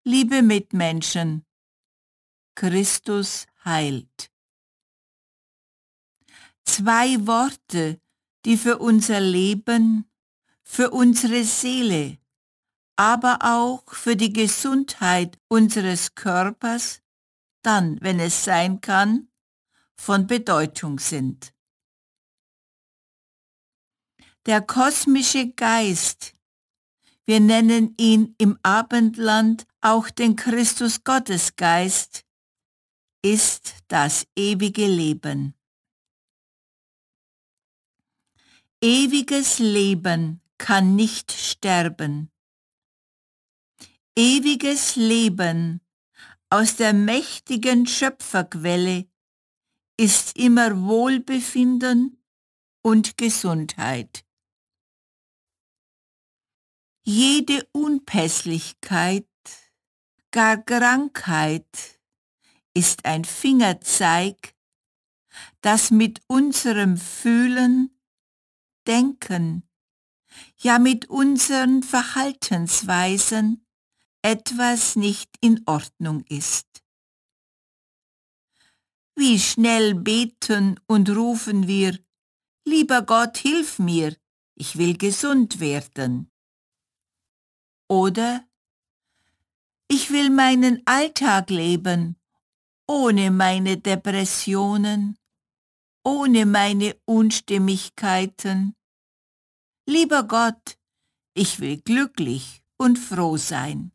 Liebe Mitmenschen, Christus heilt. 2 Worte, die für unser Leben, für unsere Seele, aber auch für die Gesundheit unseres Körpers, dann, wenn es sein kann, von Bedeutung sind. Der kosmische Geist, wir nennen ihn im Abendland auch den Christus-Gottesgeist, ist das ewige Leben. Ewiges Leben kann nicht sterben. Ewiges Leben aus der mächtigen Schöpferquelle ist immer Wohlbefinden und Gesundheit. Jede Unpässlichkeit, gar Krankheit ist ein Fingerzeig, dass mit unserem Fühlen, Denken, ja mit unseren Verhaltensweisen etwas nicht in Ordnung ist. Wie schnell beten und rufen wir: Lieber Gott, hilf mir, ich will gesund werden. Oder: Ich will meinen Alltag leben, ohne meine Depressionen, ohne meine Unstimmigkeiten. Lieber Gott, ich will glücklich und froh sein.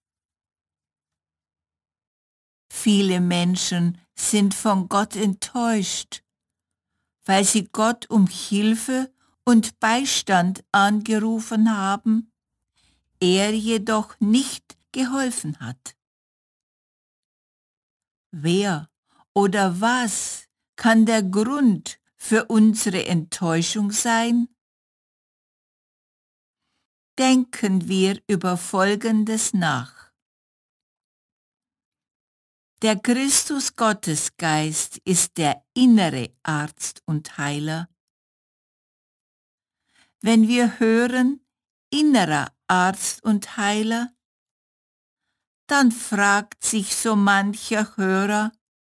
Viele Menschen sind von Gott enttäuscht, weil sie Gott um Hilfe und Beistand angerufen haben, er jedoch nicht geholfen hat. Wer oder was kann der Grund für unsere Enttäuschung sein? Denken wir über Folgendes nach. Der Christus-Gottesgeist ist der innere Arzt und Heiler. Wenn wir hören, innerer Arzt und Heiler, dann fragt sich so mancher Hörer: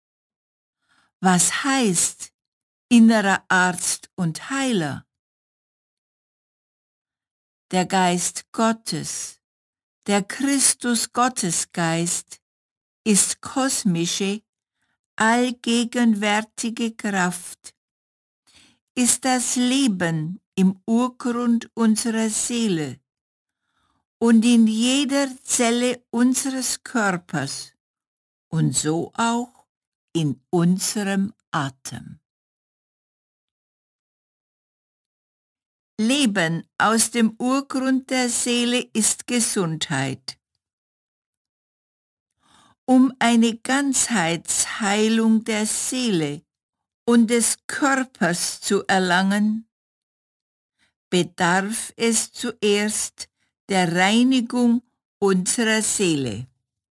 Was heißt innerer Arzt und Heiler? Der Geist Gottes, der Christus-Gottesgeist, ist kosmische, allgegenwärtige Kraft, ist das Leben im Urgrund unserer Seele und in jeder Zelle unseres Körpers und so auch in unserem Atem. Leben aus dem Urgrund der Seele ist Gesundheit. Um eine Ganzheitsheilung der Seele und des Körpers zu erlangen, bedarf es zuerst der Reinigung unserer Seele.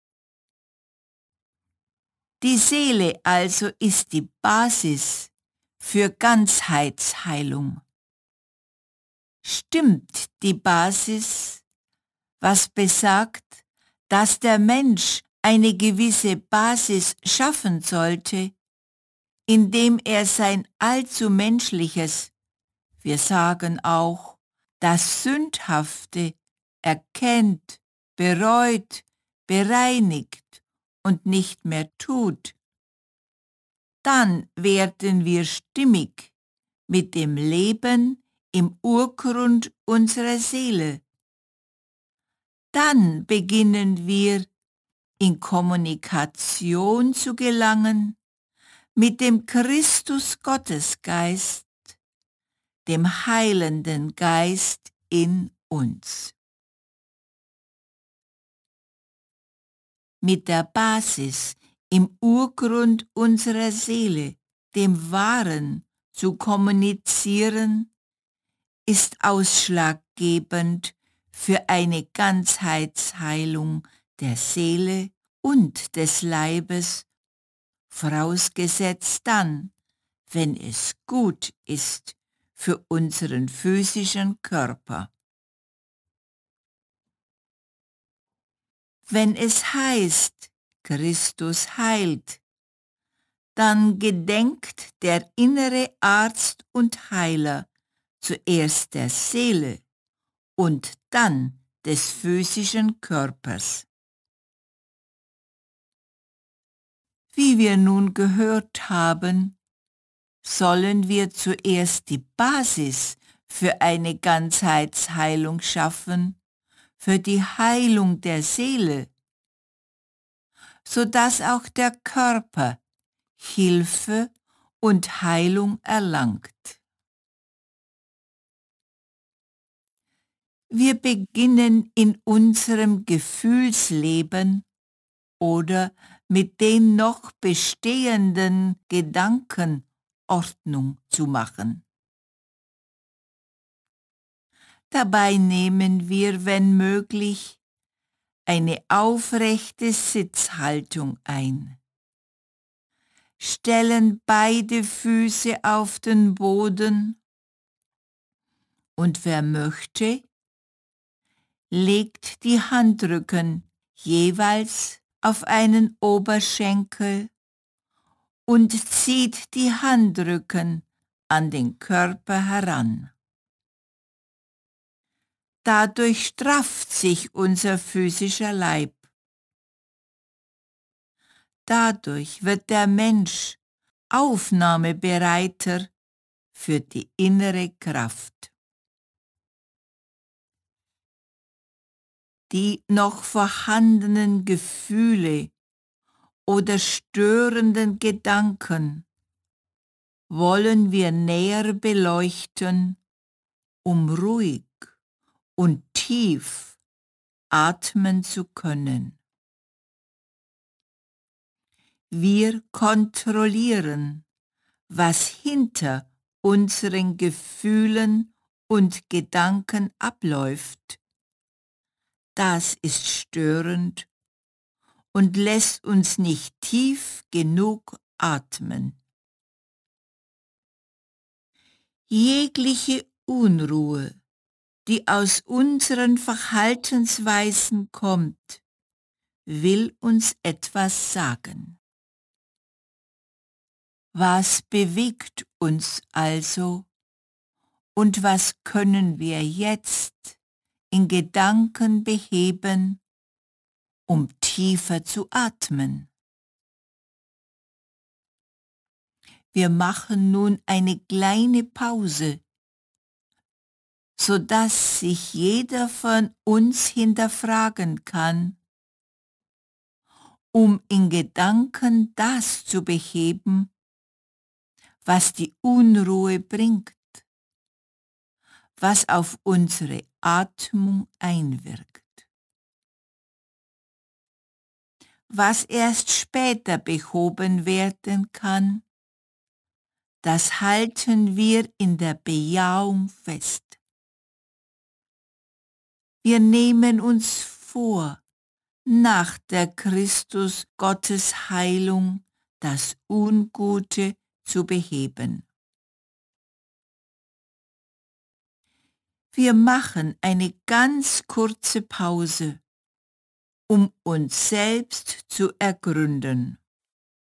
Die Seele also ist die Basis für Ganzheitsheilung. Stimmt die Basis, was besagt, dass der Mensch eine gewisse Basis schaffen sollte, indem er sein allzu menschliches, wir sagen auch das Sündhafte, erkennt, bereut, bereinigt und nicht mehr tut, dann werden wir stimmig mit dem Leben im Urgrund unserer Seele. Dann beginnen wir in Kommunikation zu gelangen mit dem Christus-Gottesgeist, dem heilenden Geist in uns. Mit der Basis im Urgrund unserer Seele, dem Wahren, zu kommunizieren, ist ausschlaggebend für eine Ganzheitsheilung der Seele und des Leibes, vorausgesetzt dann, wenn es gut ist für unseren physischen Körper. Wenn es heißt, Christus heilt, dann gedenkt der innere Arzt und Heiler zuerst der Seele und dann des physischen Körpers. Wie wir nun gehört haben, sollen wir zuerst die Basis für eine Ganzheitsheilung schaffen, für die Heilung der Seele, sodass auch der Körper Hilfe und Heilung erlangt. Wir beginnen in unserem Gefühlsleben oder mit den noch bestehenden Gedanken Ordnung zu machen. Dabei nehmen wir, wenn möglich, eine aufrechte Sitzhaltung ein, stellen beide Füße auf den Boden und wer möchte, legt die Handrücken jeweils auf einen Oberschenkel und zieht die Handrücken an den Körper heran. Dadurch strafft sich unser physischer Leib. Dadurch wird der Mensch aufnahmebereiter für die innere Kraft. Die noch vorhandenen Gefühle oder störenden Gedanken wollen wir näher beleuchten, um ruhig und tief atmen zu können. Wir kontrollieren, was hinter unseren Gefühlen und Gedanken abläuft. Das ist störend und lässt uns nicht tief genug atmen. Jegliche Unruhe, die aus unseren Verhaltensweisen kommt, will uns etwas sagen. Was bewegt uns also und was können wir jetzt in Gedanken beheben, um tiefer zu atmen? Wir machen nun eine kleine Pause, sodass sich jeder von uns hinterfragen kann, um in Gedanken das zu beheben, was die Unruhe bringt, was auf unsere Atmung einwirkt. Was erst später behoben werden kann, das halten wir in der Bejahung fest. Wir nehmen uns vor, nach der Christus Gottes Heilung das Ungute zu beheben. Wir machen eine ganz kurze Pause, um uns selbst zu ergründen.